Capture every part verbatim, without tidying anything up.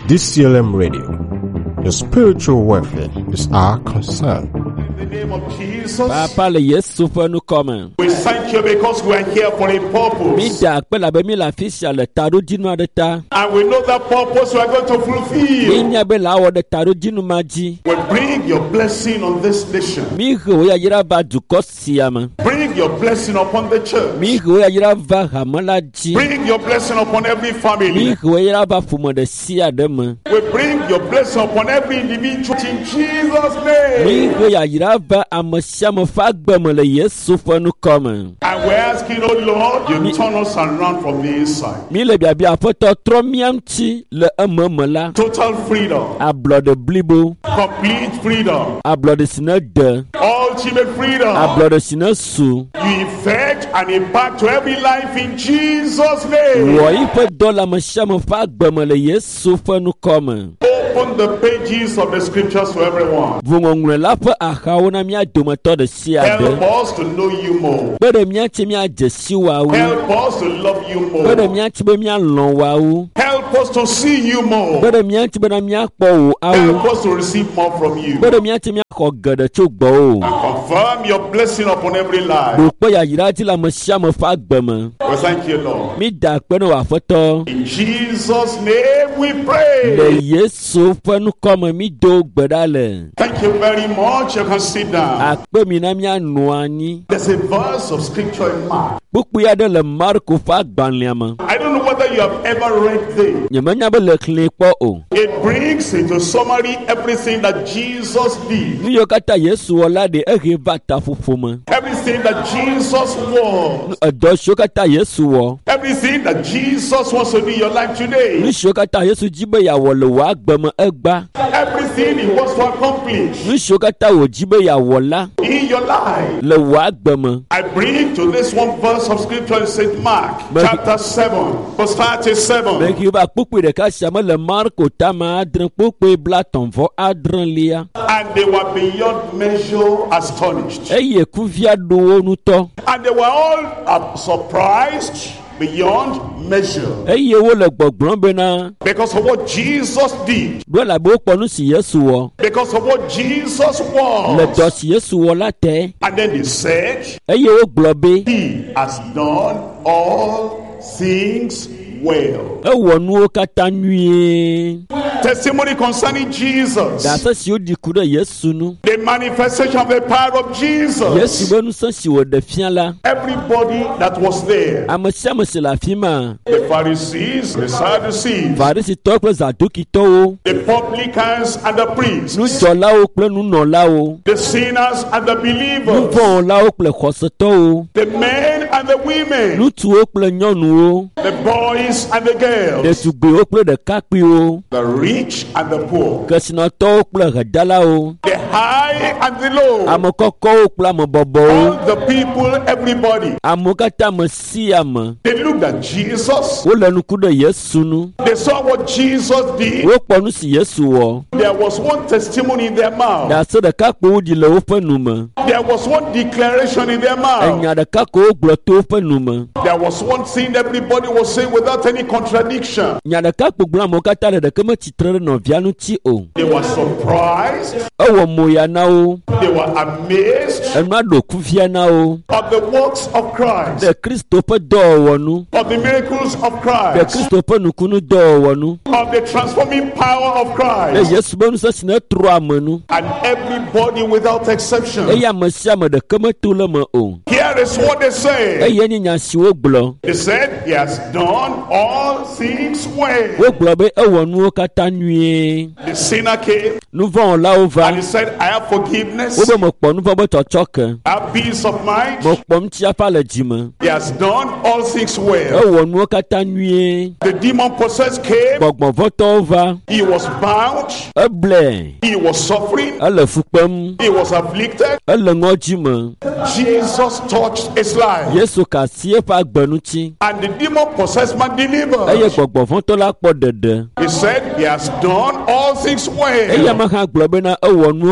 D C L M Radio. Your spiritual welfare is our concern. In the name of Jesus, Papa le Yesu fe nu kome. we thank you because we are here for a Mi purpose. da pe la be mi la fisia le taro dinu adeta. And we know that purpose we are going to Mi fulfill. nya be la wo de taro dinu maji. We bring your blessing on this nation. Mi ho ya yira va du kosiama. Bring your blessing upon the church. Mi ho ya yira va hamala ji. Bring your blessing upon every Mi family. ho ya yira va fumo de sia de me. We bring your blessing upon every individual in Jesus' Mi name. ho ya yira va amosia mo fa gbe mo le Yesu fe nu kome. And we're asking, oh Lord, you turn us around from the inside. Mi le bia bia foto tro miam chi le ememe la. Total freedom, Ablo de blibo. complete freedom, Ablo de sine de. ultimate freedom. Ablo de sine su. You effect and impact to every life in Jesus' name. Wo ife dola mo sia mo fa gbe mo le Yesu fe nu kome. Open the pages of the scriptures to everyone. Vungongwe la fe ahawo na mia dometo de sia Help de. us to know you more. Bede mia che mia jesi wa wu. Help us to love you Bede more. mia che be mia lon wa wu. Help us to see you more. Bede mia che be na mia kpo wo Help awu. us to receive more from you. Bede mia che mia ko gede cho gbo o. And confirm your blessing upon every life. Do pe ya yira ti la mo sia mo fa gbe mo. We thank you, Lord. Mi da pe no wa foto. In Jesus' name we Le pray. Yesu fe nu kome mi do gbedale. Thank you very much. You can sit down. Akpe mi na mia nu ani. There's a verse of scripture in Mark. Buku ya de le Marko fa gbanle ma. I don't know whether you have ever read this. Nye menya be le kle kpo o. It brings into summary everything that Jesus did, Ni yo kata Yesu wala de ehe va ta fufu ma. everything that Jesus was, Edo sho kata Yesu wo. everything that Jesus wants to do in your life today, Ni sho kata Yesu jibe ya wo le wa gbe mo egba. everything he wants to accomplish Ni sho kata wo jibe ya wo la in your life. le wa gbe mo. I bring to this one verse of scripture in Saint Mark, But- chapter seven, verse thirty-seven. Me ki ba kpukpu de ka siame le Marko ta ma adren kpukpu bla tonvo adren lia. And they were beyond measure astonished. Eye kuvia do wo nuto. And they were all uh, surprised beyond measure Eye wo le gbogbron be na. because of what Jesus did, Do la bo ponu si Yesu wo. because of what Jesus Le do was. si Yesu wo la te. And then they said, Eye wo glo be. he has done all things well. E wo nu o kata nwie. Testimony concerning Jesus, Da se si o di ku de Yesu nu. the manifestation of the power of Yesu Jesus. be nu se si wo de fia la. Everybody that was there, Amesia me se la fi ma. the Pharisees, the Sadducees, Farisi to kple Zadoki to wo. the publicans and the priests, Nu jola wo kple nu no la wo. the sinners and the Nu believers, vɔn la wo kple xɔsetɔ wo. the men and the women, Ŋutsuwo kple nyɔnuwo. the boys and the girls, Ɖetugbiwo kple ɖekakpuiwo. the rich and the poor, Kesinɔtɔwo kple ɣedalawo. the high and the low, Ame kɔkɔwo kple ame bɔbɔwo. all the people, everybody. Amewo katã me si ame. They looked at Jesus. Wole nuku ɖe Yesu nu. They saw what Jesus did. Wokpɔ nu si Yesu wɔ. There was one testimony in their mouth. Ɖase ɖeka ko woɖi le woƒe nu me. There was one declaration in their mouth. Enya ɖeka ko wogblɔ to woƒe nu me. There was one thing everybody was saying without any contradiction. Nya ɖeka ko gblɔ amewo katã le ɖeke metsitre ɖe nɔvia ŋuti o. They were surprised. Ewɔ moya na wo. They were amazed Enua ɖo kufia na wo. of the works of Christ, Ɖe Kristo ƒe dɔwɔwɔ nu. of the miracles of Ɖe Christ, Kristo ƒe nukunu dɔwɔwɔ nu. of the transforming power of Ɖe Christ. Yesu be nusesi ne trɔ ame nu. And everybody without exception. Eye ame sia ame ɖeke meto le me o. Here is what they say. Eye nye nya si wogblɔ. They said, he has done all things well. Wogblɔ be ewɔ nuwo katã nyuie. The sinner came Nuvɔwɔlawo and va. he said, I have forgiveness, Wobe mekpɔ nuvɔ be tsɔtsɔke. I have peace of mind. Mekpɔ ŋutiafa le dzime. He has done all things well. Ewɔ nuwo katã nyuie. The demon possessed came. Gbɔgbɔvɔtɔwo va. He was bound. Eblɛ. He was suffering. Ele fu kpem. He was afflicted. Ele ŋɔdzi me. Jesus touched his life. Yesu kasi eƒe agbe ŋuti. And the demon possessed man Eye delivered. gbɔgbɔvɔtɔ la kpɔ ɖeɖe. He said, he has done all things Eye well. ame hã gblɔ bena ewɔ nuwo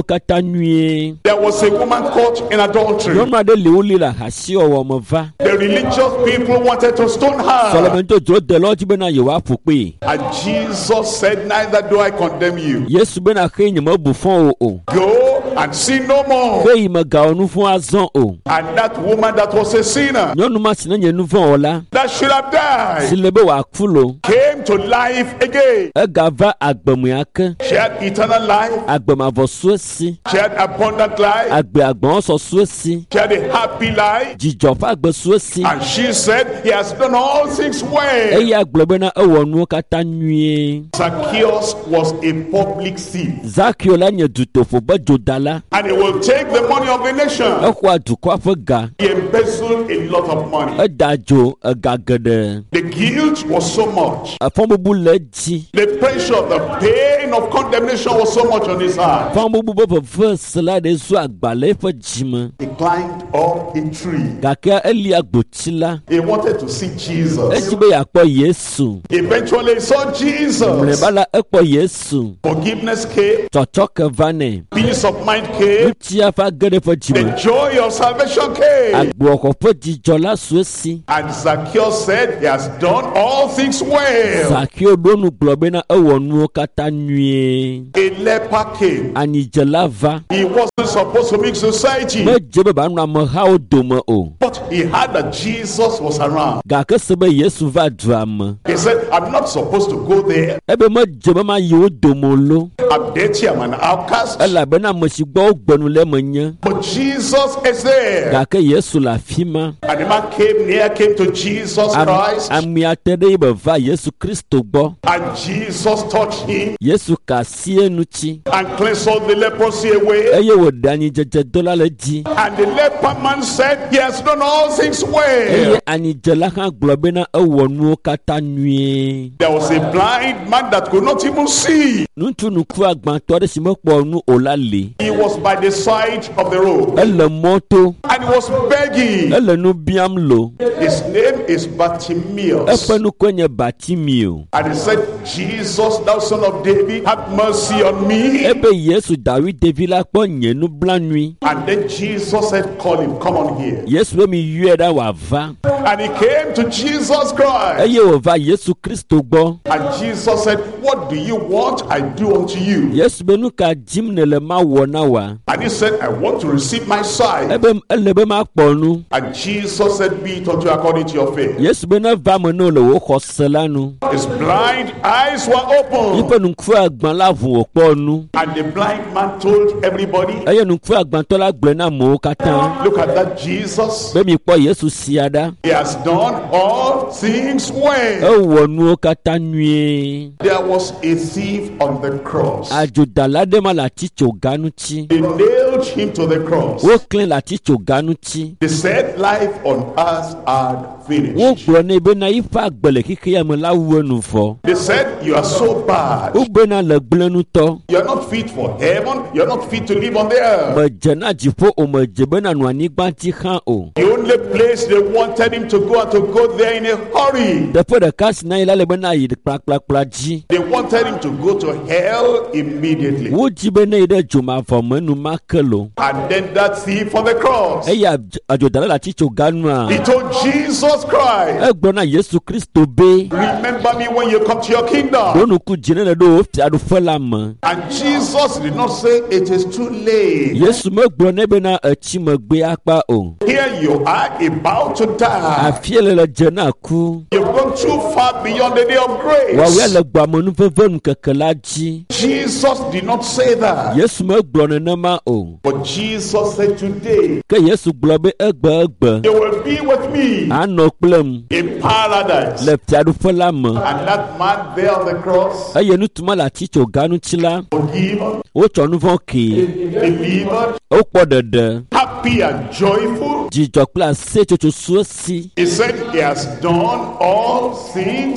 katã nyuie. There was a woman caught in adultery. Nyɔnu aɖe le wo li le ahasi wɔwɔ me va. The religious people wanted to stone her. Sɔlɔmɛntɔ dzrodelawo dzi bena yewoaƒo kpee. And Jesus said, neither do I condemn you. Yesu bena xe nyemebu fɔ wo o. Go and sin no more. Xe yi megawɔ nu vɔ̃ azɔ o. And that woman that was a sinner, Nyɔnu ma si ne nye nu vɔ̃ wɔ la, that should have died, si le be wòaku lo, came to life again. egava agbemea ke. She had eternal life. Agbemavɔ sue si. She had abundant life. Agbe agbɔsɔ sue si. She had a happy life. Dzidzɔ ƒe agbe sue si. And she said, he has done all things well. Eya gblɔ bena ewɔ nuwo katã nyuie. Zacchaeus was a public thief. Zakeo la nye dutoƒo be dzodala. And he will take the money of the nation. Exɔa dukɔa ƒe ga. He embezzled a lot of money. Eda dzo ega geɖe. The guilt was so much. Fɔbubu le edzi. The pressure, the pain of condemnation was so much on his heart. Fɔbubu be veve se la ɖe zu agba le eƒe dzime. He climbed up a tree. Gake eli agboti la. He wanted to see Jesus. Esi be yeakpɔ Yesu. Eventually he saw Jesus. Mlɔeba la ekpɔ Yesu. Forgiveness came. Tsɔtsɔke va nɛ. Peace of mind came. Ŋutia va ge ɖe eƒe The dzime. joy of salvation came. Agboxɔ ƒe dzidzɔ la sue si. And Zacchaeus said, he has done all things well. Zakeo ɖo nu gblɔ bena ewɔ nuwo katã nyuie. A leper came. Anidzela va. He wasn't supposed to mix society. Medze be banɔ amehawo dome o. But he heard that Jesus was around. Gake se be Yesu va dua me. He said, I'm not supposed to go there. Ebe medze be ma yi wo dome o lo. I'm dirty, I'm an outcast. Elabena ame si gbɔ wogbenu le me nye. But Jesus is there. Gake Yesu le afi ma. And the man came near, came to Jesus Am- Christ. Amea te ɖe be va Yesu Kristo gbɔ. And Jesus touched him Yesu ka asi eŋuti. and cleansed all the leprosy away. Eye wòɖe anidzedze do la le dzi. And the leper man said, he has done all things well. Eye anidzela hã gblɔ bena ewɔ nuwo katã nyuie. There was a blind man that could not even see. Ŋutsu nuku agbãtɔ aɖe si mekpɔ nu o la li. He was by the side of the road. Ele mɔto. And he was begging. Ele nu biam lo. His name is Bartimaeus. Eƒe nukɔe nye Bartimeo. And he said, Jesus, thou son of David, have mercy on me. Ebe Yesu David David la kpɔ nye nublanui. And then Jesus said, call him, come on here. Yesu be mi yɔe ɖa wòava. And he came to Jesus Christ. Eye wòva Yesu Kristo gbɔ. And Jesus said, what do you want? I do unto you. Yesu be nu ka dim nele ma wɔ na wa. And he said, I want to receive my sight. Ebe ele be ma kpɔ nu. And Jesus said, be it unto you according to your faith. Yesu be ne va me ne le wo xɔse la nu. His blind eyes were open. Yiƒe nuku agbã la ʋu wòkpɔ nu. And the blind man told everybody, Eye nuku agbãtɔ la gblɔ na amewo katã. look at that Jesus. Be mi kpɔ Yesu sia ɖa. He has done all things well. Ewɔ nuwo katã nyuie. There was a thief on the cross. Adzodala ɖe ma le atitsoga ŋuti. They nailed him to the cross. Woklẽ le atitsoga ŋuti. They said life on earth had finished. Wogblɔ nɛ bena yiƒe agbe le xixea me la wu enu vɔ. They said, you are so bad. Wobena le gblẽ nutɔ. You are not fit for heaven. You are not fit to live on the earth. Medze na dziƒo o, medze bena nu anyigba ŋuti hã o. The only place they wanted him to go and to go there in a hurry. Teƒe ɖeka si na yi la le bena yi kplakplakpla dzi. They wanted him to go to hell immediately. Wodzi be ne yi ɖe dzomavɔ me enumake lo. And then that thief on the cross, Eye adz- adzodala le atitsoga nua. he told Jesus Christ, Egblɔ na Yesu Kristo be. remember me when you come to your kingdom. Ɖo nuku dzi ne le ɖo wo fiaɖuƒe la me. And Jesus did not say it is too late. Yesu megblɔ nɛ bena etsi megbe akpa o. Here you are about to die. Afie le le dze na ku. You've gone too far beyond the day of Wɔwɔe grace. le gbame veve nu keke la dzi. Jesus did not say that. Yesu megblɔ nenema o. But Jesus said today, Ke Yesu gblɔ be egbe egbe. you will be with me Anɔ kplem in paradise. le fiaɖuƒe la me. And that man there on the cross, Eye nutuma le atitsoga ŋuti la. forgiven, Wotsɔ nu vɔ kee. delivered, Wokpɔ ɖeɖe. happy and joyful. Dzidzɔ kple aseyetsotso sue si. He said he has done all things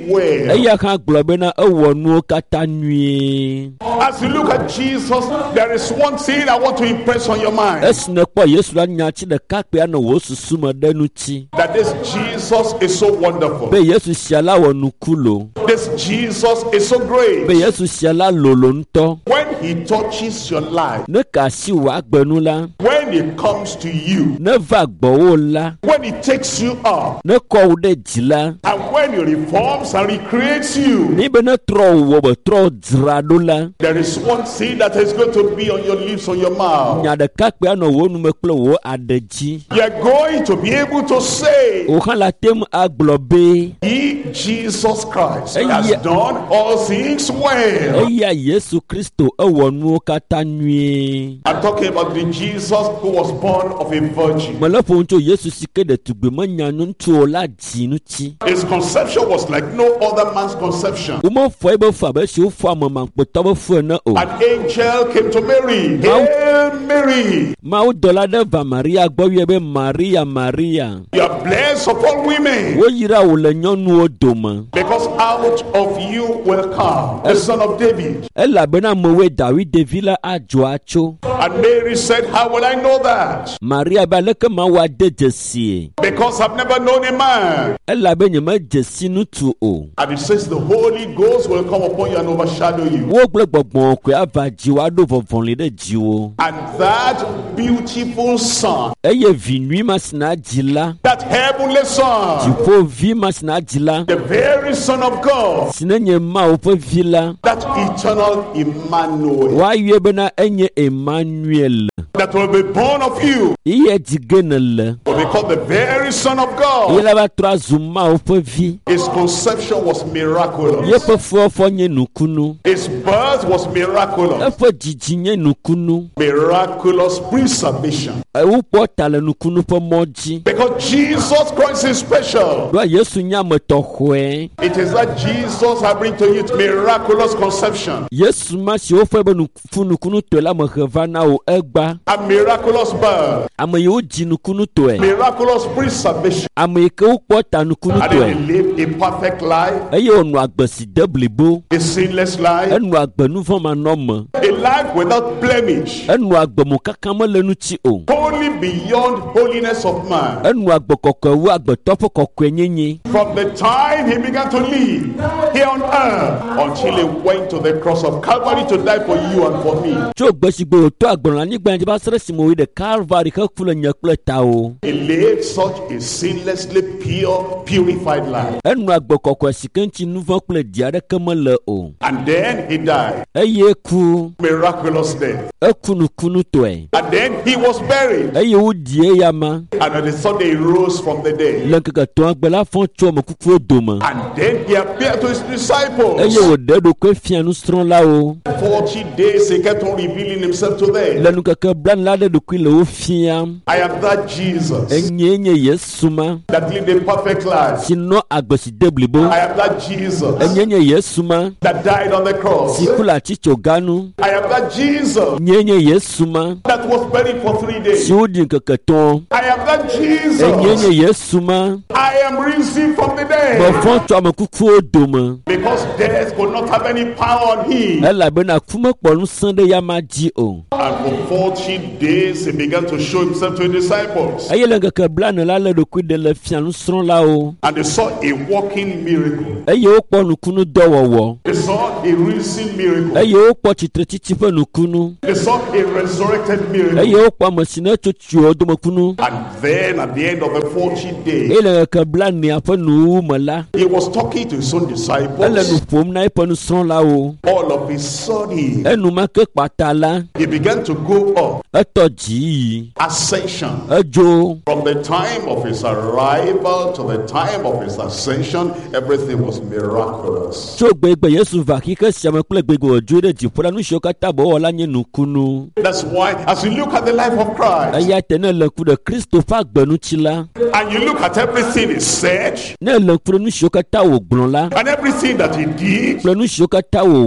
well. Eya kan gblɔ bena ewɔ nuwo katã nyuie. As you look at Jesus, there is one thing I want to impress on your mind. Esi nekpɔ Yesu la nyatsi ɖeka kpea nɔ wò susu me ɖe ŋuti. That this Jesus is so wonderful. Be Yesu sia la wɔ nuku lo. This Jesus is so great. Be Yesu sia la lolo ŋutɔ. When he touches your life, Ne ka asi wò agbenu la. when he comes to you, Ne va gbɔwo la. when he takes you up, Ne kɔ wo ɖe dzi la. and when he reforms and recreates you, Ni be ne trɔ wò be trɔ dzra ɖo la. there is one thing that is going to be on your lips, on your mouth. Nya ɖeka kpea nɔ wò nume kple wò aɖe dzi. You are going to be able to say, Wò hã la tem agblɔ be. he, Jesus Christ, Hey, has yeah. done all things well. Eya Yesu Kristo ewɔ nuwo katã nyuie. I'm talking about the Jesus who was born of a virgin. Mele ƒo ŋutsi Yesu si ke ɖetugbi menya ŋutsu o la dzi ŋuti. His conception was like no other man's conception. Womefɔe be fa be si wofɔ amemankpetɔ be fu ene o. An angel came to Mary. Hail Mary, Mawu dɔla ɖe va Maria gbɔ wie be Maria Maria. you are blessed of all women, Woyra wò le nyɔnuwo dome. because out of you will come the son of David. Elabena amewoe David ɖevi la adzo atso. And Mary said, how will I know that? Maria be aleke mawu ade dzesie. Because I've never known a man. Elabe nyeme dzesi ŋutsu o. And it says the Holy Ghost will come upon you and overshadow you. Wo kple gbɔgbɔ koe ava dziwo aɖo vɔvɔli ɖe dziwo. And that beautiful son, Eye vi nyui ma si na dzi la. that heavenly son, Dziƒo vi ma si na dzi la. the very son of God, Si ne nye Mawu ƒe vi la. that eternal Emmanuel, Woayɔe bena enye Emmanuel. that will be born of you, Iye dzi ge ne le. will be called the very son of Iye God. la va trɔ azu Mawu ƒe vi. His conception was miraculous. Yeƒe fɔfɔ nye nukunu. His birth was miraculous. Eƒe dzidzi nye nukunu. Miraculous preservation. Wokpɔ ta le nukunu ƒe mɔ dzi. Because Jesus Christ is special. Ɖoa Yesu nye ame tɔxɔe. It is that Jesus I bring to you miraculous conception. Yesu ma si wofɔe be nufu nukunu tɔe la me he va na wo egba. A miraculous birth. Ame yiwo dzi nukunu tɔe. Miraculous preservation. Ame yi ke wokpɔ ta nukunu And then tɔe. he lived a perfect life, Eye wònɔ agbe si de blibo. a sinless life, Enɔ agbe nuvɔmanɔme. a life without blemish, Enɔ agbe mo kaka mele ŋuti o. wholly beyond holiness of man. Enɔ agbe kɔkɔe wu agbetɔ ƒe kɔkɔe nyenye. From the time he began to live here on earth until he went to the cross of Calvary to die for you and for me. Tso gbe si gbe wòtɔ agblɔ le anyigba dzi va se ɖe esime wòyi ɖe Calvary heku le nye kple tawò. He lived such a sinlessly pure, purified life. Enɔ agbe kɔkɔe si ke ŋuti nu vɔ̃ kple dzi aɖeke mele o. And then he died. Eye ku. Miraculous death. Eku nukunu tɔe. And then he was buried. Eye wodie eya ma. And on the Sunday he rose from the dead. Le ŋkeke etɔ̃a gbe la fɔ tso ame kukuwo dome. And then he appeared to his disciples. Eye wòɖe eɖokui fia nusrɔ̃lawo. Forty days he kept on revealing himself to them. Le nukeke blani la ɖe ɖokui le wo fiam. I am that Jesus Enye nye Yesu ma. that lived a perfect life. Si nɔ agbe si de blibo. I am that Jesus Enye nye Yesu ma. that died on the cross. Si ku le atsitsoga nu. I am that Jesus Nye nye Yesu ma. that was buried for three days. Si woɖi ŋkeke etɔ̃. I am that Enye Jesus. nye Yesu ma. I am risen from the dead. Mefɔ tso ame kukuwo dome. Because death could not have any power on him. Elabena ku mekpɔ ŋusẽ ɖe ya ma dzi o. And for forty days he began to show himself to his disciples. Eye le ŋkeke blane la le ɖokui ɖe le fia nusrɔ̃lawo. And they saw a walking miracle. Eye wokpɔ nukunu dɔwɔwɔ. They saw a risen miracle. Eye wokpɔ tsitretsitsi ƒe nukunu. They saw a resurrected miracle. Eye wokpɔ ame si ne tso tsiowo domekunu. And then at the end of the forty days, Eye le ŋkeke blanea ƒe nuwu me la. he was talking to his own Ele nu disciples. ƒom na eƒe nusrɔ̃lawo. All of a sudden, Enumake kpata la. he began to go up. Etɔ dzi yi. Ascension. Edzo. From the time of his arrival to the time of his ascension, everything was miraculous. Tso gbegbe Yesu va xixi sia me kple gbegbe wòdzo ɖe dziƒo la nu siwo katã be wɔwɔ la nye nukunu. That's why, as you look at the life of Christ, Eya te ne le ŋku ɖe Kristo ƒe agbenutsi la. and you look at everything he said, Ne le ŋku ɖe nu siwo katã wògblɔ la. and everything that he did, Kple nu siwo katã wòwɔ la.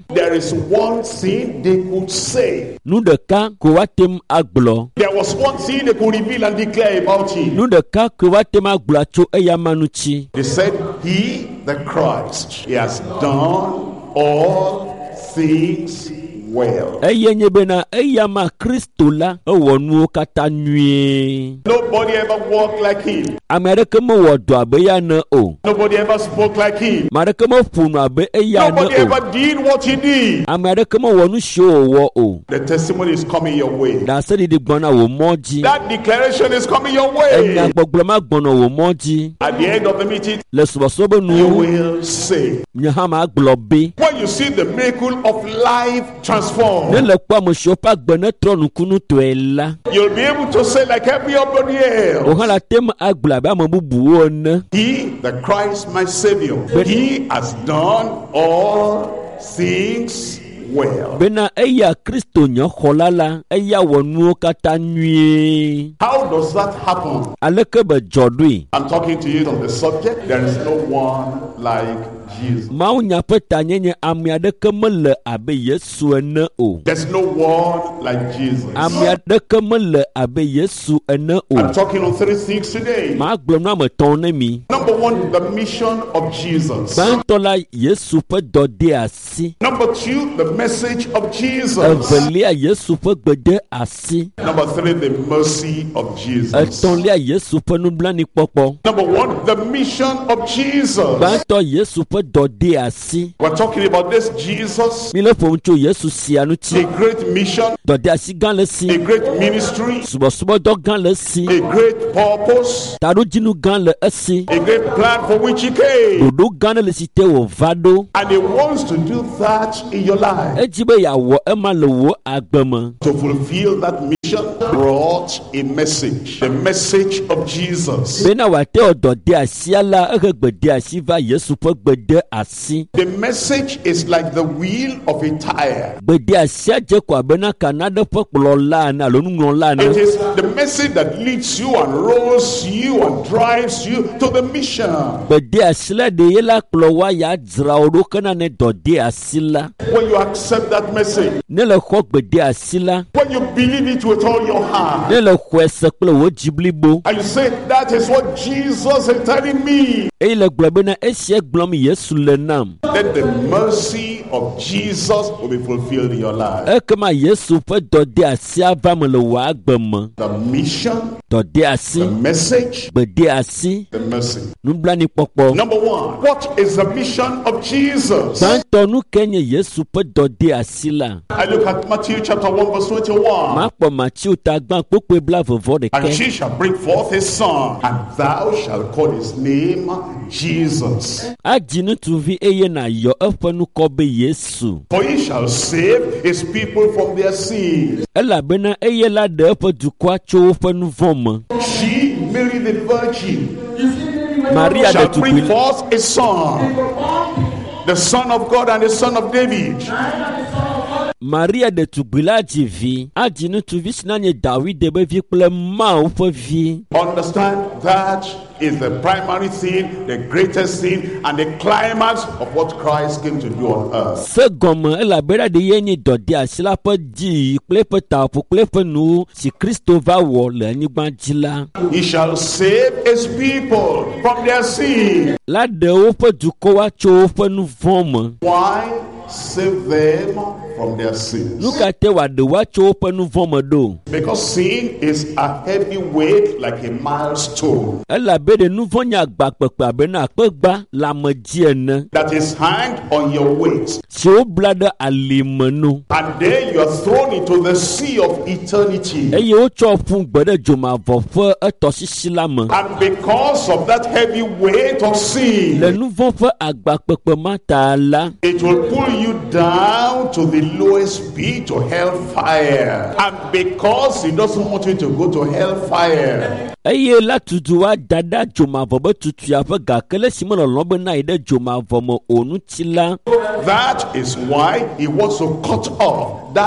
There is one thing they could say. Nu ɖeka ko woatem agblɔ. There was one thing they could reveal and declare about him. Nu ɖeka ko woatem agblɔ tso eya ma ŋuti. They said, he, the Christ, he has done all things well. Eye nye bena eya ma Kristo la ewɔ nuwo katã nyuie. Nobody ever walked like him. Ame aɖeke mewɔ dɔ abe eya ne o. Nobody ever spoke like him. Ame aɖeke meƒo nu abe eya ne Nobody o. ever did what he did. Ame aɖeke mewɔ nu si wòwɔ o. The testimony is coming your way. Ɖaseɖiɖi gbɔna wò mɔ dzi. That declaration is coming your way. Enyagbɔgblɔ ma gbɔna wò mɔ dzi. At the end of the meeting, Le subɔsubɔ you nu will say, nye hã ma gblɔ be. when you see the miracle of life transformed, Ne le kpɔ ame siwo ƒe agbe ne trɔ nukunu tɔe la. you'll be able to say like everybody O hã else, la tem agblɔ abe ame bubuwo ene. he, the Christ, my Savior, he has done all things well. Bena eya Kristo nye xɔla la, eya wɔ nuwo katã nyuie. How does that happen? Aleke be dzɔ ɖoe. I'm talking to you on the subject. There is no one like Jesus. Mawu nya ƒe tanyenye ame aɖeke mele abe Yesu ene o. There's no one like Jesus. Ame aɖeke mele abe Yesu ene I'm o. talking on three things today. Ma gblɔ nu ame etɔ̃ ne mi. Number one, the mission of Jesus. Gbãtɔ la Yesu ƒe dɔ de asi. Number two, the message of Jesus. Evelia Yesu ƒe gbe de asi. Number three, the mercy of Jesus. Etɔ̃lia Yesu ƒe nublanuikpɔkpɔ. Number one, the mission of Jesus. Gbãtɔ Yesu ƒe dɔ de asi. We're talking about this Jesus, Mi le ƒom tso Yesu sia a ŋuti. great mission, Dɔ de asi gã le si. a great ministry, Subɔsubɔdɔ gã le si. a great purpose, Taɖodzinu gã le esi. a great plan for which he came. Ɖoɖo gã ne le si te wòva ɖo. And he wants to do that in your life. Edzi be yeawɔ ema le wò agbe me. To fulfill that mission brought a message, the message of Jesus. Bena wòate wɔ dɔ de asia la, ehe gbe de asi va Yesu ƒe gbe de asi. The message is like the wheel of a tire. Gbe de asia dze ko abena kana ɖe ƒe kplɔla ene alo nuŋlɔla It ene. is the message that leads you and rolls you and drives you to the mission. Gbe de asi la ɖe ye la kplɔ wa ya dzra wo ɖo kena ne dɔ de asi la. When you accept that message, Ne le xɔ gbe de asi la. when you believe it with all your heart, Ne le xɔe se kple wò dzi blibo. and you say, that is what Jesus is telling me, Eye le gblɔ bena esia gblɔm Yesu le nam. then the mercy of Jesus will be fulfilled in your life. Ekema Yesu ƒe dɔ de asi ava me le wò agbe me. The mission, Dɔ de asi. the message, Gbe de asi. the mercy. Nublanuikpɔkpɔ. Number one, what is the mission of Jesus? Gbãtɔ nu ke nye Yesu ƒe dɔ de asi la. I look at Matthew chapter one verse twenty-one. Makpɔ Matthew ta gbã kpokpe bla vɔvɔ And ɖeke. she shall bring forth a son, and thou shalt call his name Jesus. Adzi ŋutsuvi eye nàyɔ eƒe nukɔ be Yesu. For he shall save his people from their sins. Elabena eye la ɖe eƒe dukɔa tso woƒe nu vɔ̃ me. She, Mary the Virgin, Maria shall bring ɖetugbi. forth a son, the Son of God and the Son of David. Maria ɖetugbi la dzi vi. Adzi ŋutsuvi si nanye Dawide ƒe vi kple Mawu ƒe vi. Understand that is the primary thing, the greatest thing, and the climax of what Christ came to do on earth. Se gɔme elabena ɖe ye nye dɔ de asi la ƒe dzi kple eƒe taƒo kple eƒe nu si Kristo va wɔ le anyigba dzi la. He shall save his people from their sin. La ɖe woƒe dukɔwoa tso woƒe nu vɔ̃ me. Why? Save them from their sins. Nu ka te wòaɖe woa tso woƒe nu vɔ̃ me ɖo? Because sin is a heavy weight like a milestone Elabena nu vɔ̃ nye agbakpekpe abena akpegba le ame dzi ene. that is hanged on your waist. Si wobla ɖe alime nu. And then you are thrown into the sea of eternity. Eye wotsɔ ƒu gbe ɖe dzomavɔ ƒe etɔsisi la me. And because of that heavy weight of Le sin, nu vɔ̃ ƒe agbakpekpe ma ta la. it will pull you down to the lowest pit, to hellfire. And because he doesn't want you to go to hellfire, Eye la tutu wa da ɖe dzomavɔ be tutua ƒe gakele si melɔlɔ be na yi ɖe dzomavɔ me o ŋuti la. that is why he wants to cut off that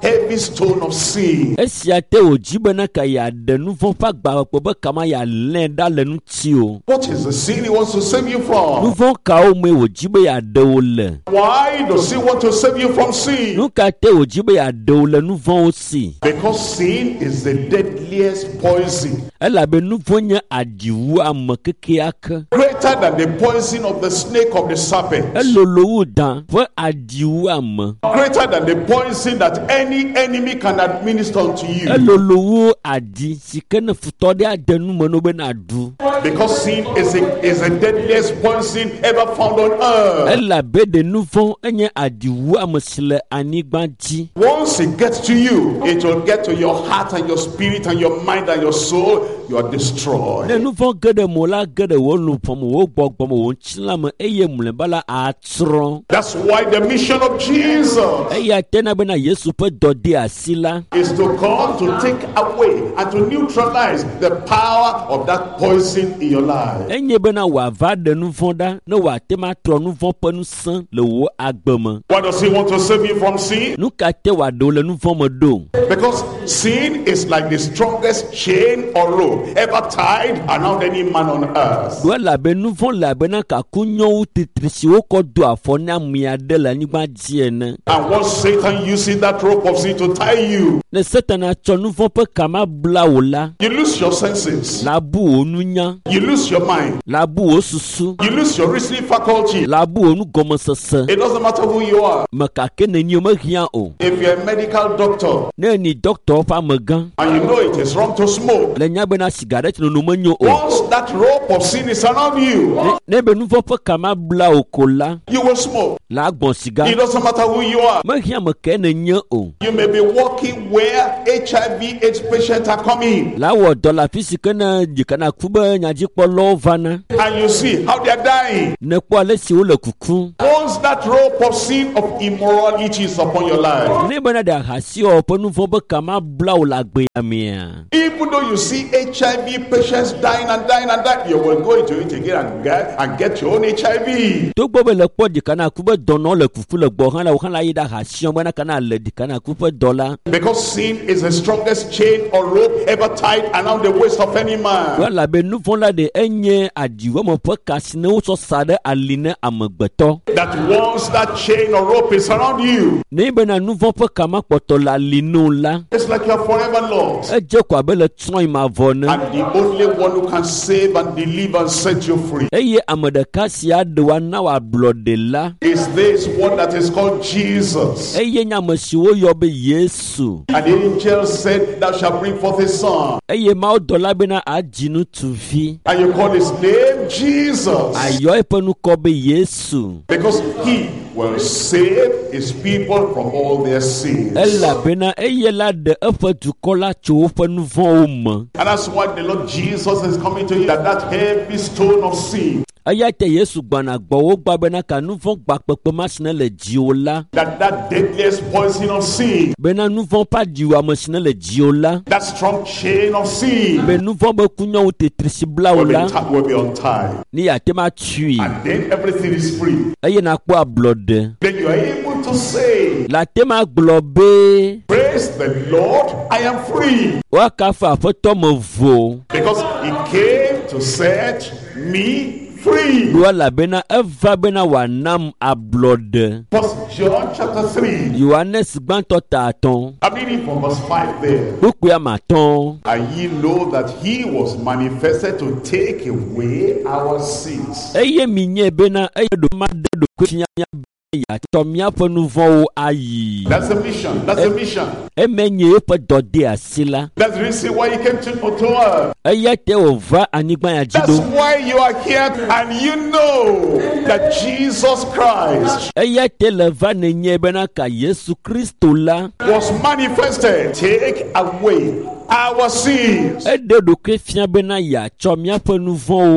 heavy stone of sin. Esia te o jibena ka ya de nu vɔn pa gba po be kama ya len da le nu ti o. What is the sin he wants to save you Nu from? vɔn ka o me o jibe ya de o le. Why does he want to save you from sin? Nu ka te o jibe ya de o le nu vɔn o si. Because sin is the deadliest poison. Elabe nu vɔn nye adiwu ame keke ake. Greater than the poison of the snake of the serpent. Elolo wu dan fo adiwu ame. Greater than the poison that any enemy can administer unto you. Elolo wu adi si ke ne futɔ de ade nu me no be na du. Because sin is a, is the deadliest poison ever found on earth. Elabe de nu vɔn enye adiwu ame si le anyigba dzi. Once it gets to you, it will get to your heart and your spirit and your mind and your soul. You are destroyed. Ne nu vɔn ge ɖe mo la ge ɖe wo luƒɔ me, wo gbɔgbɔ me, wo ŋutilã me eye mlɔeba la atrɔ. That's why the mission of Jesus Eya tena bena Yesu ƒe dɔ de asi la. is to come to take away and to neutralize the power of that poison in your life. Enye bena wòava ɖe nu vɔ̃ ɖa ne wòate ma trɔ nu vɔ̃ ƒe ŋusẽ le wo agbe me. Why does he want to save you from sin? Nu ka te wòaɖe wo le nu vɔ̃ me ɖo? Because sin is like the strongest chain or rope ever tied around any man on earth. Do elabe nu vɔ̃ le abena kaku nyɔwu titri si wokɔ do afɔ ne ame aɖe le anyigba dzi ene. And once Satan uses that rope of sin to tie you, Ne Satana tsɔ nu vɔ̃ ƒe kama bla wò la, you lose your senses, la bu wò nunya, you lose your mind, la bu wò susu, you lose your reasoning faculty. la bu wò nugɔmesese. It doesn't matter who you are. Me kake nenyi o mehiã o. If you're a medical doctor Ne ni dɔkitɔ ƒe amegã and you know it is wrong to smoke, le nya bena sigaret nono menyo o. once that rope of sin is around you, Ne- Ne be nu vɔ̃ ƒe kama bla wò ko la, you will smoke. la gbɔn siga. It doesn't matter who you are. Mehiã me ke nenye o. You may be walking where H I V AIDS patients are coming, La wɔ dɔ le afi si ke ne dzikana ku be nyadzikpɔlawo vana. and you see how they are dying. Ne kpɔ ale si wole kuku. Once that rope of sin of immorality is upon your life, Ne bena ɖe ahasiwɔ ƒe nu vɔ̃ be kama bla wò le agbea mea. even though you see H I V patients dying and dying and dying, you will go into it again and get, and get your own H I V. Togbɔ be le kpɔ dzikana ku be dɔnɔ le kuku le gbɔ hã la wò hã la yi ɖe ahasiwɔ bena kana le dzikana ku ƒe dɔ la. Because sin is the strongest chain or rope ever tied around the waist of any man. Do elabe nu vɔ̃ la ɖe enye adiwɔme ƒe ka si ne wotsɔ sa ɖe ali ne amegbetɔ. That once that chain or rope is around you, Ne bena nu vɔ̃ ƒe kama kpɔtɔ le ali ne wo la, it's like you're forever lost. edze ko abe le trɔ̃ ma vɔ ne. And the only one who can save and deliver and set you free Eye ame ɖeka si aɖe wa na wòablɔ ɖe la. is this one that is called Jesus. Eye nye ame si woyɔ be Yesu. And the angel said, thou shalt bring forth a son, Eye mawudɔla bena adzi ŋutsuvi. and you call his name Jesus, Ayɔ eƒe nukɔ be Yesu. because he will save his people from all their sins. Elabena eye la ɖe eƒe dukɔ la tso woƒe nu vɔ̃wo me. And that's why the Lord Jesus is coming to you, that that heavy stone of sin, Eya te Yesu gbana gbɔ wo gba bena ka nu vɔ̃ gbakpekpe ma si ne le dziwò la. that that deadliest poison of sin, Bena nu vɔ̃ ƒe adiwu ame si ne le dziwò la. that strong chain of sin Be nu vɔ̃ be kunyɔwo tetri si bla wo will be, la. ti- will be untied. Ne yate ma tui. And then everything is free. Eye nakpɔ ablɔɖe. Then you are able to say, La te ma gblɔ be praise the Lord, I am free. woakafa aƒetɔ me vo. Because he came to set me free. Do elabena eva bena wòanam ablɔɖe. First John chapter three. Yohanes gbãtɔ ta atɔ̃. I'm reading from verse five there. Kpukpui ame atɔ̃. And ye know that he was manifested to take away our sins. Eye mi nye bena eye ɖo ma de ɖokui fianya be yeatɔ míaƒe nu vɔ̃wo ayi. That's the mission. That's the mission. Eme nye eƒe dɔ de asi la. That's the reason why he came to, to earth. Eya te wòva anyigba ya dzi That's ɖo. why you are here and you know that Jesus Christ Eya te le va nenye bena ka Yesu Kristo la. was manifested. Take away our sins. Eɖe ɖokui fia bena yeatsɔ míaƒe nu vɔ̃wo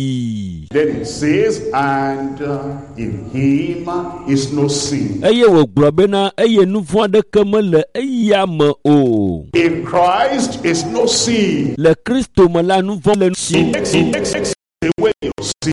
ayi. Then it says, and uh, in him is no sin. Eye wògblɔ bena eye nu vɔ̃ aɖeke mele eya me o. In Christ is no sin. Le Kristo me la nu vɔ̃ le nu si. He takes, he takes away your sin.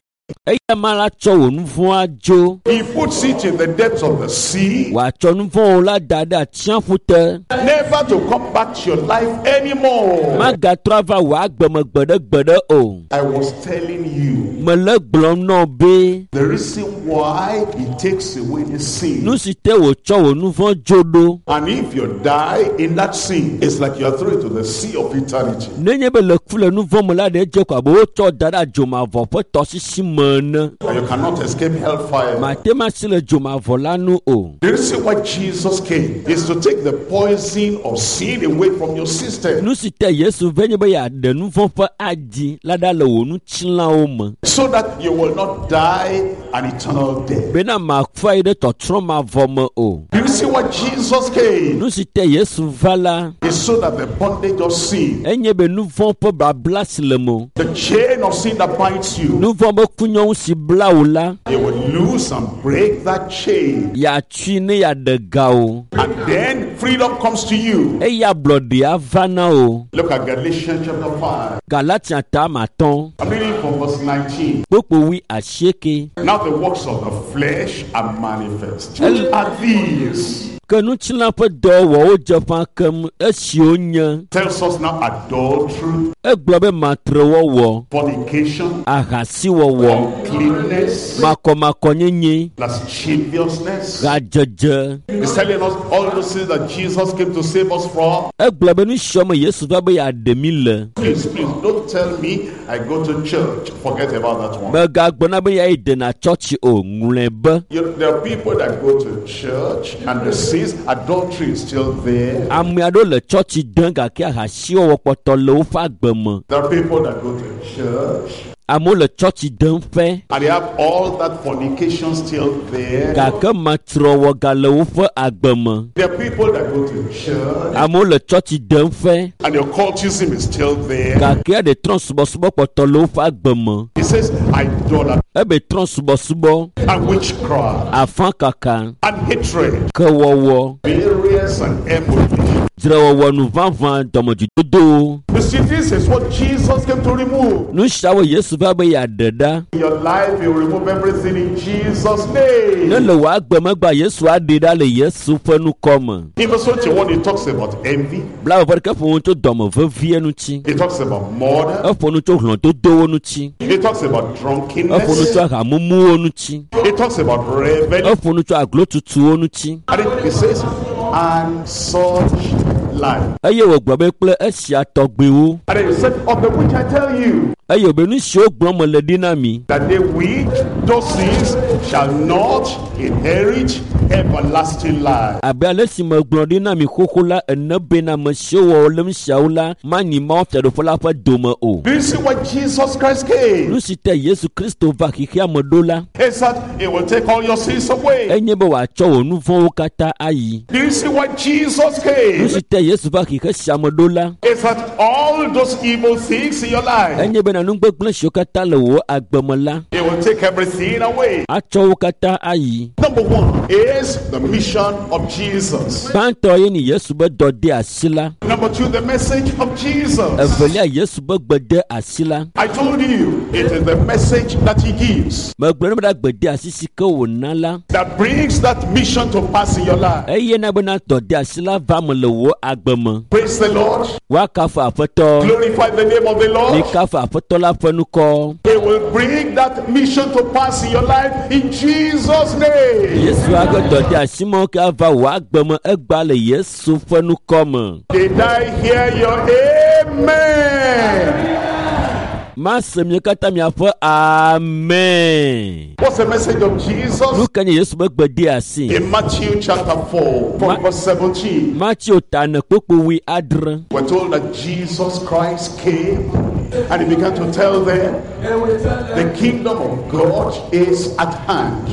eya ma la tsɔ wò nu vɔ̃ adzo. He puts it in the depths of the sea, wà tsɔ nu vɔ̃ wò la da ɖe atsiaƒu te. never to come back to your life anymore. Magatrɔ ava wò agbeme gbeɖe gbeɖe o. I was telling you Mele gblɔm nɔ be the reason why he takes away the sin. nu si te wòtsɔ wò nu vɔ̃ dzo ɖo. And if you die in that sin, it's like you are thrown into the sea of eternity. Nenye be le ku le nu vɔ̃ me la ɖe dze ko abe wotsɔ da ɖe adzomavɔ ƒe tɔsisi me ene. And you cannot escape hellfire. Mate ma si le dzomavɔ la nu o. The reason why Jesus came is to take the poison of sin away from your system, Nu si te Yesu ve nye be yeaɖe nu vɔ̃ ƒe adi la ɖa le wò nutsilawo me. so that you will not die an eternal death. Bena mafɔ yi ɖe tɔtrɔ mavɔ me o. The reason why Jesus came Nu si te Yesu va la is so that the bondage of sin, enye be nu vɔ̃ ƒe babla si le mo. the chain of sin that binds you, Nu vɔ̃ be kunyɔnu si bla wò la you will loose and break that chain. yeatsui ne yeaɖe ga o. And then freedom comes to you. Eya ablɔɖi ava na o. Look at Galatians chapter five. Galatia ta matɔn. I'm reading from verse nineteen. Kpokpo wi asieke. Now the works of the flesh are manifest. Which are these? Ke nutsila ƒe dɔwɔwɔ dze ƒã kem esiwo nye. Tells us now adultery, Egblɔ be matrewɔwɔ, fornication, ahasiwɔwɔ, uncleanness, makɔmakɔnyenye, lasciviousness. gadzedze. He's telling us all those things that Jesus came to save us from. Egblɔ be nu siwo me Yesu va be yeaɖe mi le. Please, please, don't tell me I go to church. Forget about that one. Megagblɔna be yeayi dena tsɔtsi o, ŋlɔe be. You, there are people that go to church and the sins, adultery is still there. Ame aɖewo le tsɔtsi dem gake ahasiwɔwɔ kpɔtɔ le woƒe agbe me. There are people that go to church Amewo le tsɔtsi dem ƒe and they have all that fornication still there. gake matrɔwɔ gale woƒe agbe me. There are people that go to church Amewo le tsɔtsi dem ƒe and the occultism is still there. gake eɖe trɔ subɔsubɔ kpɔtɔ le woƒe agbe me. He says idolatry Ebe trɔ subɔsubɔ, and witchcraft afã kaka, and hatred, kewɔwɔ, variance and emulation. dzrewɔwɔ, nuʋaʋã, dɔmedzoedodo. You see, this is what Jesus came to remove. Nu siawo Yesu va be yeaɖe ɖa. In your life, you remove everything in Jesus' name. Ne le wò agbe megba Yesu aɖe ɖa le Yesu ƒe nukɔ me. In verse twenty-one, he talks about envy. Bla ƒe ɖeke ƒo nu tso dɔme vevie ŋuti. He talks about murder. Eƒo nu tso hlɔ̃dodowo ŋuti. He talks about Eƒo nu drunkenness. tso ahamumuwo ŋuti. He talks about revelry. Eƒo nu tso aglotutuwo ŋuti. And it says, and such life. Eye wògblɔ be kple esia tɔgbiwo. And then he said, of the which I tell you, Eye wòbe nu siwo gblɔm mele ɖi na mi. that they which those things shall not inherit everlasting life. Abe ale si megblɔ ɖi na mi xoxo la ene bena ame siwo wɔ le nu siawo la manyi Mawu fiaɖoƒe la ƒe dome o. Do you see why Jesus Christ came? Nu si te Yesu Kristo va xixia me ɖo la, Is that it will take all your sins away. enye be wòatsɔ wò nu vɔ̃wo katã ayi. Do you see why Jesus Nu came? si te Yesu va xixe sia me ɖo la, Is that all those evil things in your life, enye bena nu gbegblẽ siwo katã le wò agbe me la, it will take everything away. atsɔ wo katã ayi. Number one is the mission of Jesus. Gbãtɔ ye ni Yesu be dɔ de asi la. Number two, the message of Jesus. Evelia Yesu be gbe de asi la. I told you, it is the message that he gives Megblɔ ne be ɖa gbe de asi si ke wòna la. that brings that mission to pass in your life. Eye na bena dɔ de asi la va me le wò agbe me. Praise the Lord. Woakafu Aƒetɔ. Glorify the name of the Lord. Mikafu Aƒetɔ la ƒe nukɔ. It will bring that mission to pass in your life in Jesus' name. Yesu age dɔ de asi ma ke ava wò agbe me egba le Yesu ƒe nukɔ me. Did I hear your amen? Mase mi katã miaƒe amen. What's the message of Nu Jesus? ke nye Yesu be gbe de asi. In Matthew chapter four, from verse seventeen, Matthew ta ne kpokpo wi adre. we're told that Jesus Christ came and he began to tell them the kingdom of God is at hand.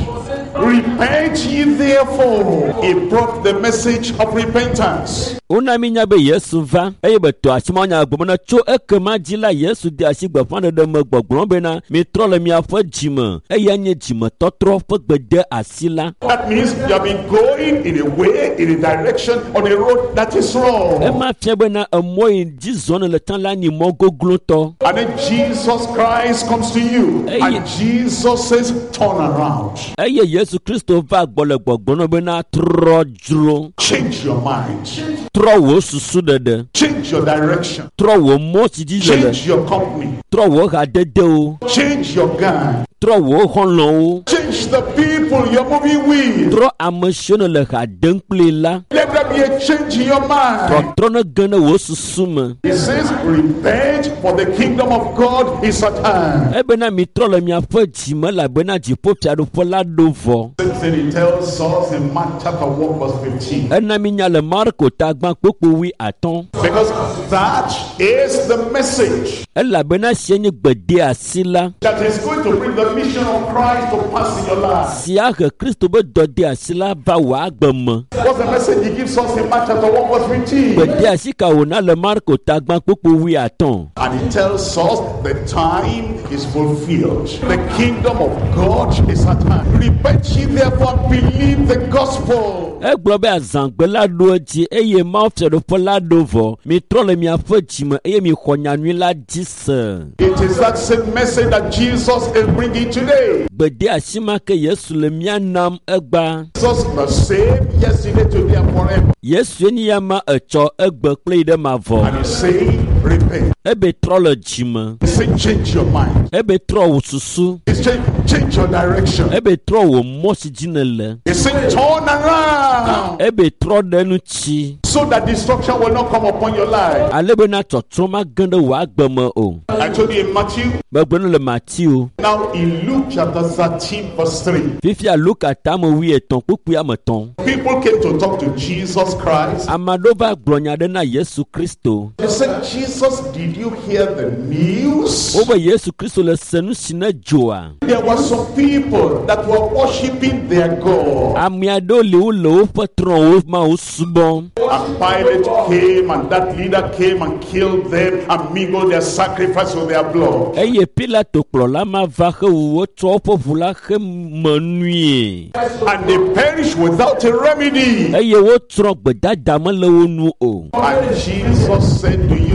Repent ye therefore. He brought the message of repentance. Una minya be Yesu va eye beto asimonya gbomona tso ekema dzi la Yesu di asigbe fane de me gbɔgblɔ bena mi trɔ le miaƒe dzime eye nye dzime tɔtrɔ ƒe gbede asi la. That means you have been going in a way, in a direction, on a road that is wrong. Ema fia bena emɔ yi dzi zɔne le tan la ni mɔ goglo tɔ. And then Jesus Christ comes to you, Hey. and Jesus says, turn around. Eye Yesu Kristo va gbɔ le gbɔgblɔ bena trɔ dzro. Change your mind. Trɔ wo susu ɖeɖe. Change your direction. Trɔ wo mɔ si dzi le le. Change your company. Trɔ wo hadedewo. Change your gang. Trɔ wo xɔlɔwo. Change the people you're moving with. Trɔ ame siwo ne le ha dem kpli la. Let there be a change in your mind. Trɔtrɔ ne ge ne wo susu me. He says, repent, for the kingdom of God is at hand. Ebena mi trɔ le miaƒe dzime elabena dziƒofiaɖuƒe la ɖo vɔ. Then he tells us in Mark chapter one verse fifteen. Ena mi nya le Marko tagba kpokpo wi atɔ̃. Because that is the message Elabena sie nye gbede asi la. that is going to bring the mission of Christ to pass in your life. Sia he Kristo be dɔde asi la va wò agbe me. What's the message he gives us in Mark chapter one verse fifteen? Gbede asi ka wòna le Marko tagba kpokpo wi atɔ̃. And he tells us the time is fulfilled. The kingdom of God is at hand. Repent ye therefore and believe the gospel. Egblɔ be azãgbe la ɖo edzi eye mawufiaɖuƒe la ɖo vɔ. Mi trɔ le miaƒe dzime eye mi xɔ nyanyui la dzi se. It is that same message that Jesus is bringing today. Gbede asi ma ke Yesu le mia nam egba. Jesus the same yesterday, today, and forever. Yesu nye ya ma etsɔ egbe kple yi ɖe ma vɔ. And he's saying, repent. Ebe trɔ le dzime. He's saying, change your mind. Ebe trɔ wò susu. He's saying, change your direction. Ebe trɔ wò mɔ si dzi ne le. He's saying, turn around. Ebe trɔ ɖe nu tsi. So that destruction will not come upon your life. Ale bena tsɔtsɔ ma ge ɖe wò agbe me o. I told you in Matthew. Megbe ne le Matthew. Now in Luke chapter thirteen verse three. Fifia Luka tame wi etɔ̃ kpukpui ame tɔ̃. People came to talk to Jesus Christ. Ame aɖewo va gblɔ nya ɖe na Yesu Kristo. They said, Jesus, did you hear the news? Wobe Yesu Kristo le se nu si ne dzoa. There were some people that were worshiping their God. Ame aɖewo li wo le woƒe trɔ̃wo ma wo subɔm. And Pilate came, and that leader came and killed them and mingled their sacrifice with their blood. Eye Pilato kplɔla ma va he wotsɔ woƒe ʋu la he me nui. And they perished without a remedy. Eye wotrɔ gbedada me le wo nu o. And Jesus said to you,